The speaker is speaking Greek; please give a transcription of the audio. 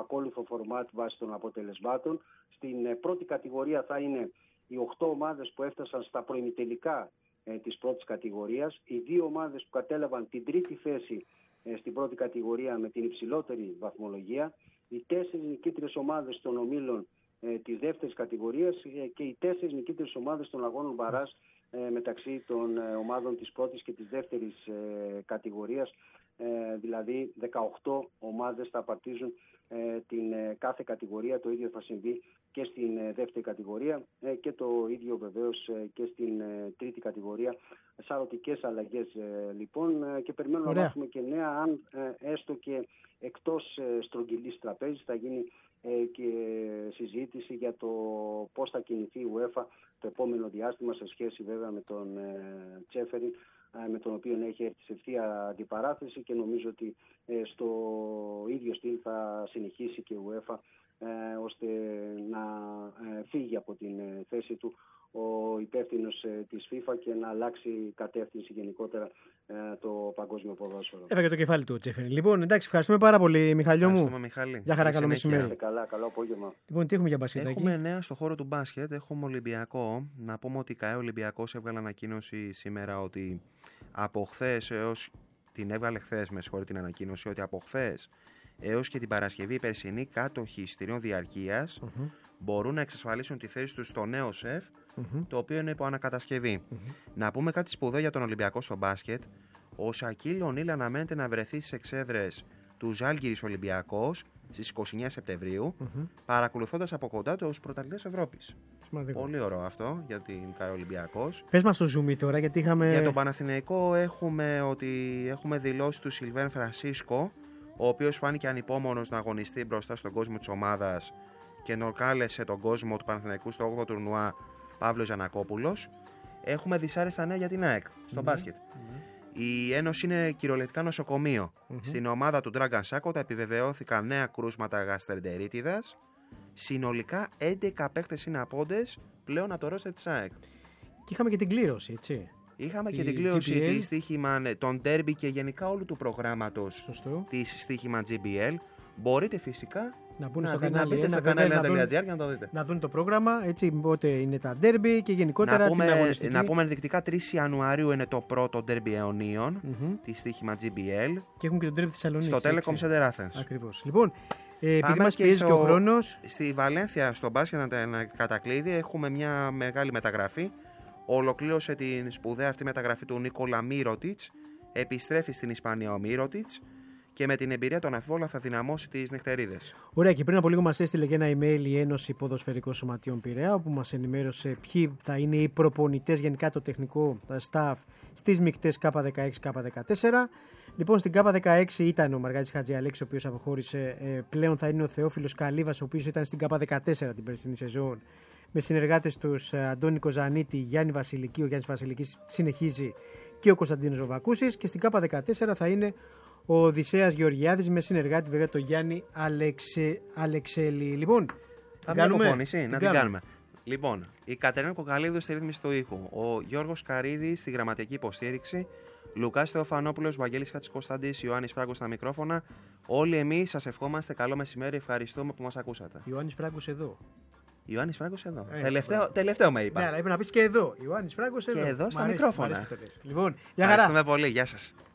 ακόλουθο φορμάτ βάσει των αποτελεσμάτων. Στην πρώτη κατηγορία θα είναι οι 8 ομάδες που έφτασαν στα προημιτελικά της πρώτης κατηγορίας, οι 2 ομάδες που κατέλαβαν την τρίτη θέση στην πρώτη κατηγορία με την υψηλότερη βαθμολογία, οι 4 νικήτριες ομάδες των ομίλων της δεύτερης κατηγορίας και οι 4 νικήτριες ομάδες των αγώνων μπαράζ μεταξύ των ομάδων της πρώτης και της δεύτερης κατηγορίας. Δηλαδή 18 ομάδες θα απαρτίζουν την κάθε κατηγορία. Το ίδιο θα συμβεί και στην δεύτερη κατηγορία και το ίδιο βεβαίως και στην τρίτη κατηγορία. Σαρωτικές αλλαγές λοιπόν, και περιμένουμε να μάθουμε και νέα, αν έστω και εκτός στρογγυλής τραπέζης θα γίνει και συζήτηση για το πώς θα κινηθεί η UEFA το επόμενο διάστημα, σε σχέση βέβαια με τον Τσέφεριν, με τον οποίο έχει έρθει σε ευθεία αντιπαράθεση, και νομίζω ότι στο ίδιο στυλ θα συνεχίσει και η UEFA ώστε να φύγει από την θέση του ο υπεύθυνος της FIFA και να αλλάξει κατεύθυνση γενικότερα το παγκόσμιο ποδόσφαιρο. Έφαγε το κεφάλι του, Τσέφεριν. Λοιπόν, εντάξει, ευχαριστούμε πάρα πολύ, Μιχαλιό μου. Ευχαριστούμε, Μιχάλη. Γεια χαρά, καλό μεσημέρι. Καλά, καλό απόγευμα. Λοιπόν, τι έχουμε για μπάσκετ? Έχουμε νέα στο χώρο του μπάσκετ. Έχουμε Ολυμπιακό. Να πούμε ότι η ΚΑΕ Ολυμπιακός έβγαλε ανακοίνωση σήμερα ότι από χθες έως. Την έβγαλε χθες, με συγχωρείτε, την ανακοίνωση ότι από χθες έως και την Παρασκευή οι περσινοί κάτοχοι εισιτηρίων διαρκείας μπορούν να εξασφαλίσουν τη θέση τους στο νέο ΣΕΦ, το οποίο είναι υπό ανακατασκευή. Να πούμε κάτι σπουδαίο για τον Ολυμπιακό στο μπάσκετ. Ο Σακίλ Ονίλ αναμένεται να βρεθεί στις εξέδρες του Ζάλγκιρις Ολυμπιακός στις 29 Σεπτεμβρίου, παρακολουθώντας από κοντά τους πρωταθλητές Ευρώπης. Σημαντικό. Πολύ ωραίο αυτό για την ΚΑΕ Ολυμπιακός. Πες μας το zoom τώρα, γιατί είχαμε. Για τον Παναθηναϊκό έχουμε δηλώσει του Σιλβέν Φρανσίσκο, ο οποίος φάνηκε ανυπόμονος να αγωνιστεί μπροστά στον κόσμο της ομάδας και νορκάλεσε τον κόσμο του Παναθηναϊκού στο 8ο τουρνουά Παύλος Γιαννακόπουλος. Έχουμε δυσάρεστα νέα για την ΑΕΚ στο μπάσκετ. Η Ένωση είναι κυριολεκτικά νοσοκομείο. Στην ομάδα του Dragan Σάκοτα επιβεβαιώθηκαν νέα κρούσματα γαστρεντερίτιδας. Συνολικά 11 παίκτες είναι απόντες πλέον από το ρόστερ της ΑΕΚ. Και είχαμε και την κλήρωση, έτσι. Είχαμε και την κλήρωση της στοίχημα των ντέρμπι και γενικά όλου του προγράμματος της στοίχημα GBL. Μπορείτε φυσικά να μπουν στο κανάλι, μπείτε στο κανάλι .gr για να το δείτε. Να δουν το πρόγραμμα, έτσι, πότε είναι τα ντέρμπι και γενικότερα την αγωνιστική. Να πούμε ενδεικτικά 3 Ιανουαρίου είναι το πρώτο ντέρμπι αιωνίων της στοίχημα GBL. Και έχουν και το ντέρμπι Θεσσαλονίκης. Στο Telecom Center Athens. Ακριβώς. Λοιπόν, επειδή μας πιέζει και ο χρόνος. Στη Βαλένθια, στο μπάσκετ, ένα κατακλείδη, έχουμε μια μεγάλη μεταγραφή. Ολοκλήρωσε την σπουδαία αυτή μεταγραφή του Νίκολα Μίροτιτς. Επιστρέφει στην Ισπανία ο Μίροτιτς και με την εμπειρία των αμφίβολα θα δυναμώσει τις νυχτερίδες. Ωραία, και πριν από λίγο μας έστειλε και ένα email η Ένωση Ποδοσφαιρικών Σωματείων Πειραιά, όπου μας ενημέρωσε ποιοι θα είναι οι προπονητές, γενικά το τεχνικό staff στις μεικτές K16, K14. Λοιπόν, στην K16 ήταν ο Μαργάρης Χατζιαλέξης, ο οποίος αποχώρησε. Πλέον θα είναι ο Θεόφιλος Καλίβας, ο οποίος ήταν στην K14 την περσινή σεζόν, με συνεργάτες τους Αντώνη Κοζανίτη, Γιάννη Βασιλική. Ο Γιάννης Βασιλικής συνεχίζει, και ο Κωνσταντίνος Βαβακούσης. Και στην K14 θα είναι ο Οδυσσέας Γεωργιάδης, με συνεργάτη βέβαια το Γιάννη Αλεξέλη. Λοιπόν, θα κάνουμε αποφώνηση, να την κάνουμε. Λοιπόν, η Κατερίνα Κοκαλίδου στη ρύθμιση του ήχου, ο Γιώργος Καρίδης στη γραμματική υποστήριξη, Λουκάς Θεοφανόπουλος, Βαγγέλης Χατζικοσταντής, Ιωάννης Φράγκος στα μικρόφωνα. Όλοι εμείς σας ευχόμαστε καλό μεσημέρι. Ευχαριστούμε που μας ακούσατε. Ιωάννης Φράγκος εδώ. Ιωάννης Φράγκος εδώ. Τελευταίο με είπα. Ναι, αλλά είπε να πεις και εδώ. Ιωάννης Φράγκος εδώ. Και εδώ στα μικρόφωνα. Λοιπόν, γεια χαρά. Ευχαριστούμε πολύ. Γεια σας.